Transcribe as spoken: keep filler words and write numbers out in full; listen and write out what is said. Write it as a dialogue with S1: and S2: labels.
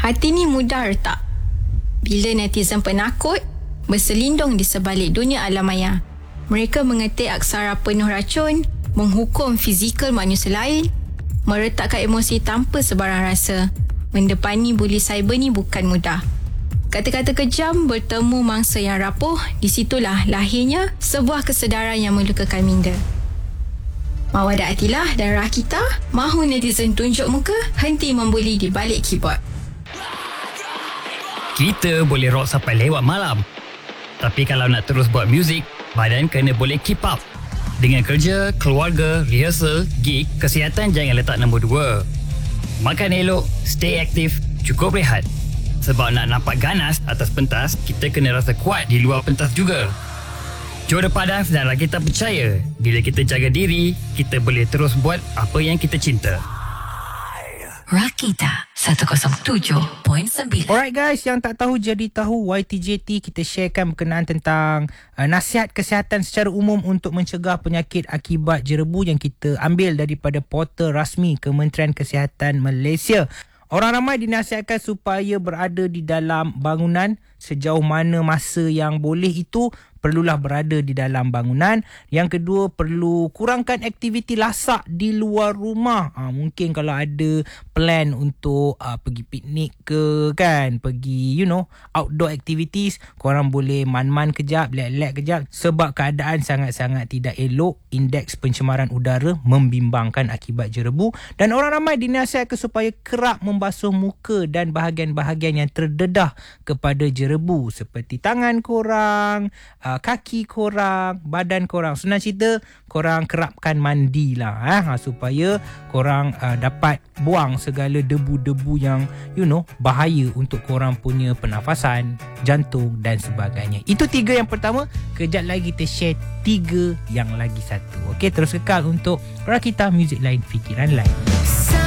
S1: Hati ni mudah retak bila netizen penakut berselindung di sebalik dunia alam maya. Mereka mengetik aksara penuh racun, menghukum fizikal manusia lain, meretakkan emosi tanpa sebarang rasa. Mendepani buli cyber ni bukan mudah. Kata-kata kejam bertemu mangsa yang rapuh, di situlah lahirnya sebuah kesedaran yang melukakan minda. Mawadah Atilah dan Rakita mahu netizen tunjuk muka, henti membuli di balik keyboard.
S2: Kita boleh rock sampai lewat malam. Tapi kalau nak terus buat muzik, badan kena boleh keep up. Dengan kerja, keluarga, rehearsal, gig, kesihatan jangan letak nombor dua. Makan elok, stay aktif, cukup rehat. Sebab nak nampak ganas atas pentas, kita kena rasa kuat di luar pentas juga. Juara Padas dan Rakita percaya, bila kita jaga diri, kita boleh terus buat apa yang kita cinta.
S3: Rakita seratus tujuh perpuluhan sembilan.
S4: Alright guys, yang tak tahu jadi tahu, Y T J T kita sharekan berkenaan tentang uh, nasihat kesihatan secara umum untuk mencegah penyakit akibat jerebu yang kita ambil daripada portal rasmi Kementerian Kesihatan Malaysia. Orang ramai dinasihatkan supaya berada di dalam bangunan sejauh mana masa yang boleh itu, perlulah berada di dalam bangunan. Yang kedua, perlu kurangkan aktiviti lasak di luar rumah. Ha, mungkin kalau ada plan untuk uh, pergi piknik ke kan, pergi you know outdoor activities, korang boleh man-man kejap, lek-lek kejap, sebab keadaan sangat-sangat tidak elok. Indeks pencemaran udara membimbangkan akibat jerebu, dan orang ramai dinasihatkan supaya kerap membasuh muka dan bahagian-bahagian yang terdedah kepada jerebu, seperti tangan korang, uh, kaki korang, badan korang. Senang cerita, korang kerapkan mandi lah eh, supaya korang uh, dapat buang segala debu-debu yang you know bahaya untuk korang punya pernafasan, jantung dan sebagainya. Itu tiga yang pertama. Kejap lagi kita share tiga yang lagi satu. Okey, terus kekal untuk Rakita, muzik lain, fikiran lain.